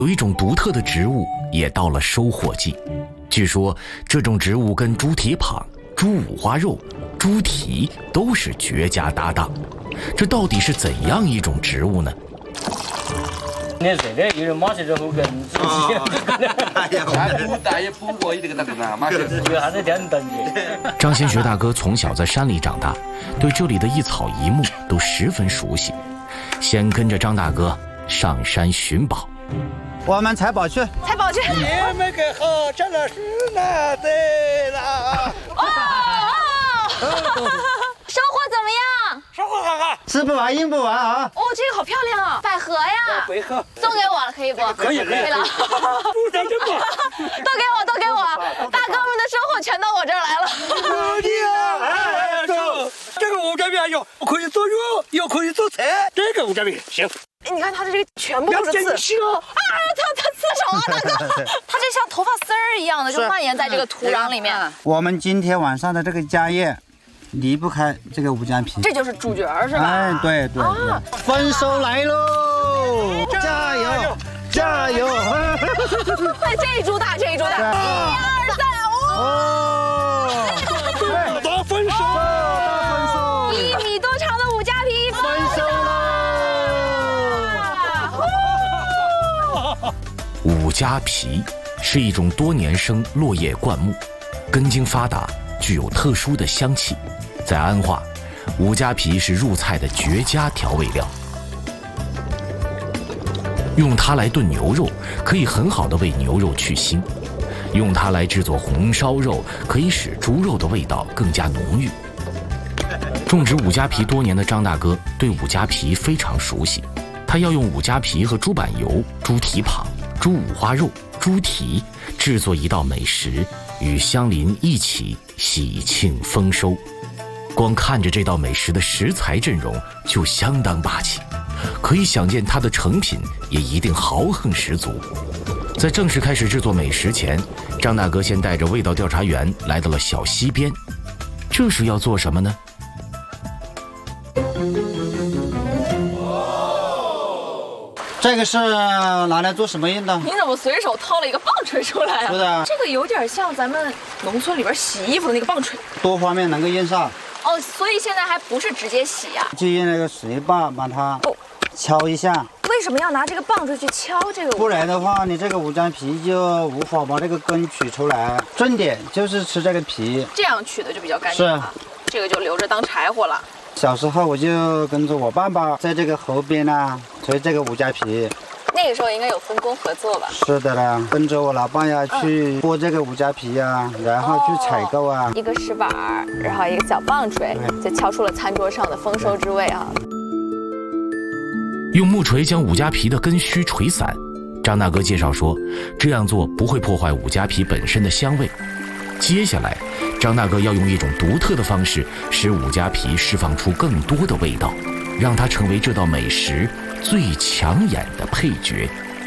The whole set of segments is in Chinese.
有一种独特的植物也到了收获季，据说这种植物跟猪蹄膀、猪五花肉、猪蹄都是绝佳搭档。这到底是怎样一种植物呢？ 你这个有点马些之后跟自己， 哎呀，大爷补过一这个大哥马些有啥子点等的。 张先学大哥从小在山里长大，对这里的一草一木都十分熟悉。先跟着张大哥上山寻宝。 我们采宝去， 采宝去。 你们可好，这了是哪对了？ 收获怎么样？ 收获好好， 吃不完用不完啊！ 哦，这个好漂亮啊，百合呀！ 百合送给我了，可以不？ 可以了。 不讲真话， 都给我！大哥们的收获全到我这儿来了。 这个五角饼哟，可以做肉，又可以做菜，这个五角饼行。 你看它的这个全部都是刺啊！ 它刺手啊，大哥！它这像头发丝儿一样的，就蔓延在这个土壤里面。 我们今天晚上的这个家宴离不开这个五加皮， 这就是主角是吧？ 哎，对，丰收来喽！加油，加油！ 哎，这一株大，1、2、3，哦！ 大丰收 ！1米多长的五加皮丰收了！五加皮是一种多年生落叶灌木，根茎发达，具有特殊的香气。在安化，五加皮是入菜的绝佳调味料。用它来炖牛肉，可以很好的为牛肉去腥；用它来制作红烧肉，可以使猪肉的味道更加浓郁。种植五加皮多年的张大哥对五加皮非常熟悉，他要用五加皮和猪板油、猪蹄膀、猪五花肉、猪蹄制作一道美食，与乡邻一起喜庆丰收。光看着这道美食的食材阵容就相当霸气，可以想见它的成品也一定豪横十足。在正式开始制作美食前，张大哥先带着味道调查员来到了小溪边，这是要做什么呢？ 这个是拿来做什么用的？ 你怎么随手掏了一个棒槌出来啊？ 是的， 这个有点像咱们农村里边洗衣服的那个棒槌， 多方面能够用上。 哦，所以现在还不是直接洗呀， 就用那个水棒把它敲一下。 为什么要拿这个棒槌去敲这个？ 不然的话，你这个五加皮就无法把这个根取出来。重点就是吃这个皮， 这样取的就比较干净了。这个就留着当柴火了。 小时候我就跟着我爸爸在这个河边啊锤这个五加皮。 那个时候应该有分工合作吧？ 是的啦，跟着我老爸呀去剥这个五加皮呀，然后去采购啊。 一个石板，然后一个小棒槌，就敲出了餐桌上的丰收之味啊。 用木锤将五加皮的根须锤散，张大哥介绍说，这样做不会破坏五加皮本身的香味。接下来，张大哥要用一种独特的方式，使五加皮释放出更多的味道，让它成为这道美食最抢眼的配角。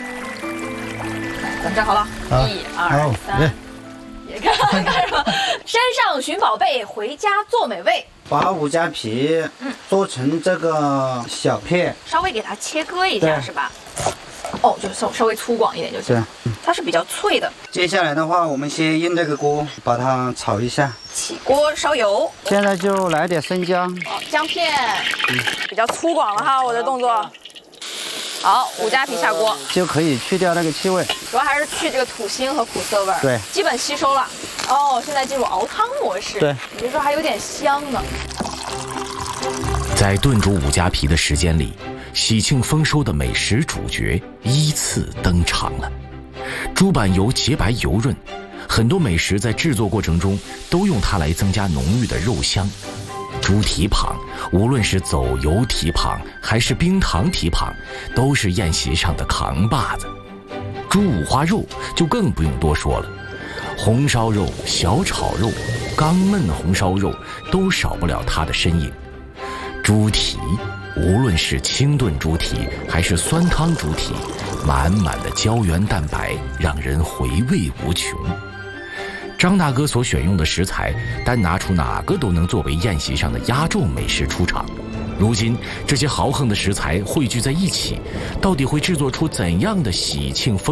咱站好了，1、2、3，也看什么？山上寻宝贝，回家做美味。 把五加皮做成这个小片， 稍微给它切割一下，是吧？哦，就稍微粗犷一点就行。它是比较脆的。 接下来的话，我们先用这个锅把它炒一下。 起锅烧油。 现在就来点生姜。 哦，姜片。比较粗犷了哈，我的动作。好，五加皮下锅就可以去掉那个气味， 主要还是去这个土腥和苦涩味儿。 对， 基本吸收了。哦，现在进入熬汤模式。 对， 你别说还有点香呢。 在炖煮五加皮的时间里，喜庆丰收的美食主角依次登场了。猪板油洁白油润，很多美食在制作过程中都用它来增加浓郁的肉香。猪蹄膀，无论是走油蹄膀还是冰糖蹄膀，都是宴席上的扛把子。猪五花肉就更不用多说了，红烧肉、小炒肉、刚焖红烧肉都少不了它的身影。猪蹄，无论是清炖猪蹄还是酸汤猪蹄，满满的胶原蛋白让人回味无穷。张大哥所选用的食材，单拿出哪个都能作为宴席上的压轴美食出场。如今这些豪横的食材汇聚在一起，到底会制作出怎样的喜庆风